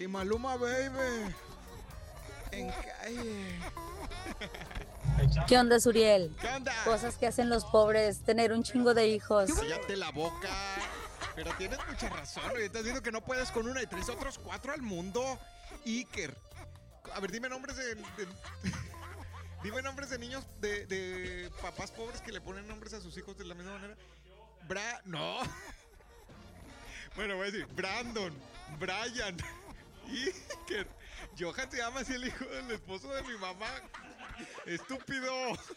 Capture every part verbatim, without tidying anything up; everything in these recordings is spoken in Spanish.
Y Maluma Baby. En calle. ¿Qué onda, Suriel? ¿Qué onda? Cosas que hacen los pobres, tener un chingo de hijos. Cállate la boca. Pero tienes mucha razón, oye, estás diciendo que no puedes con una y traes otros cuatro al mundo. Iker. A ver, dime nombres de... de dime nombres de niños, de, de papás pobres que le ponen nombres a sus hijos de la misma manera. Bra... No. Bueno, voy a decir Brandon, Brian, Iker. Johan se llama así el hijo del esposo de mi mamá. Estúpido.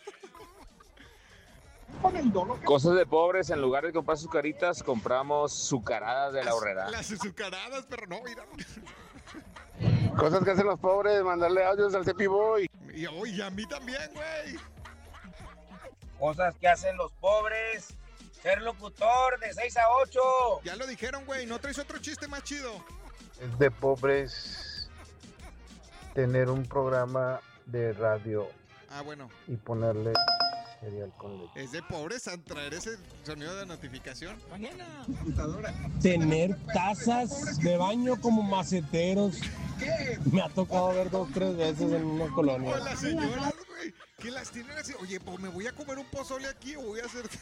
Cosas de pobres, en lugar de comprar sucaritas, compramos sucaradas de la horrera. Las azucaradas, pero no, mira. Cosas que hacen los pobres, mandarle audios al Cepi Boy. Y, oh, y a mí también, güey. Cosas que hacen los pobres, ser locutor de seis a ocho. Ya lo dijeron, güey, ¿no traes otro chiste más chido? Es de pobres tener un programa de radio Ah, bueno. y ponerle cereal con leche. Es de pobres traer ese sonido de notificación. Mañana. Computadora. Tener tazas de baño como maceteros. ¿Qué? Me ha tocado ver dos, tres veces en una colonia. O las señoras, güey, que las tienen así. Oye, pues me voy a comer un pozole aquí o voy a hacer...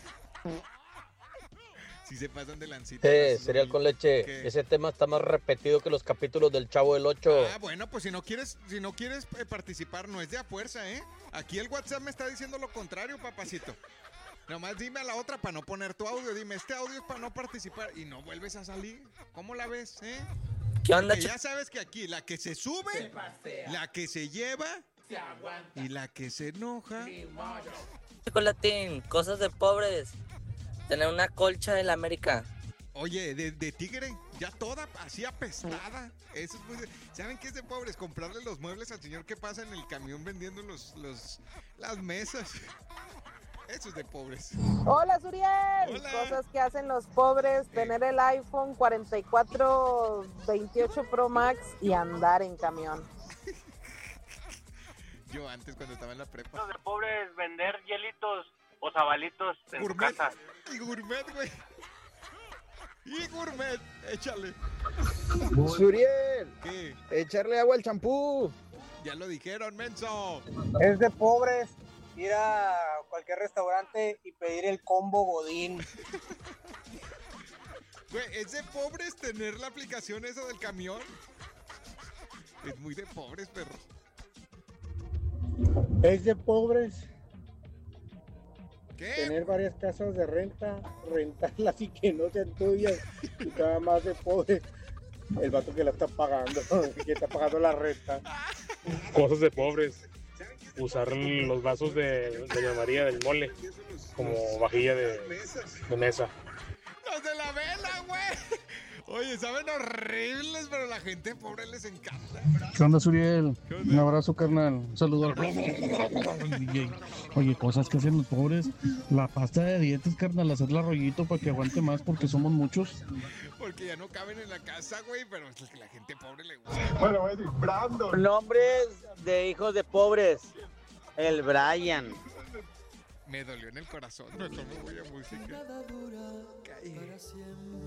Si se pasan de lancita. Eh, cereal con leche. ¿Qué? Ese tema está más repetido que los capítulos del Chavo del Ocho. Ah, bueno, pues si no quieres, si no quieres eh, participar, no es de a fuerza, ¿eh? Aquí el WhatsApp me está diciendo lo contrario, papacito. Nomás dime a la otra para no poner tu audio. Dime, este audio es para no participar. Y no vuelves a salir. ¿Cómo la ves, eh? ¿Qué onda, Porque ya sabes que aquí la que se sube, se la que se lleva se y la que se enoja. Chocolatín? Cosas de pobres. Tener una colcha del América. Oye, de, de tigre, ya toda así apestada. Eso es muy de, ¿saben qué es de pobres? Comprarle los muebles al señor que pasa en el camión vendiendo los, los las mesas. Eso es de pobres. Hola, Suriel. Hola. Cosas que hacen los pobres, tener el iPhone cuarenta y cuatro veintiocho Pro Max y andar en camión. Yo antes cuando estaba en la prepa. Cosas de pobres, vender hielitos o zabalitos en su Gourmet. casa. Y gourmet, güey. Y gourmet, échale. Suriel, ¿Qué? echarle agua al champú. Ya lo dijeron, menso. Es de pobres ir a cualquier restaurante y pedir el combo Godín. Güey, es de pobres tener la aplicación esa del camión. Es muy de pobres, perro. Es de pobres ¿Qué? tener varias casas de renta, rentarlas y que no sean tuyas. Y nada más de pobres el vato que la está pagando, que está pagando la renta. Cosas de pobres. Usar los vasos de Doña María del mole como vajilla de, de mesa. ¡Los de la vela, güey! Oye, saben horribles, pero a la gente pobre les encanta. ¿Qué onda, Suriel? ¿Qué onda? Un abrazo, carnal. Un saludo al D J. Oye, cosas que hacen los pobres. La pasta de dientes, carnal, hacerla rollito para que aguante más porque somos muchos. Porque ya no caben en la casa, güey, pero es que la gente pobre le gusta. Bueno, voy a decir Brandon. Nombres de hijos de pobres. El Brian. Me dolió en el corazón. Mejor me voy a música. Calle.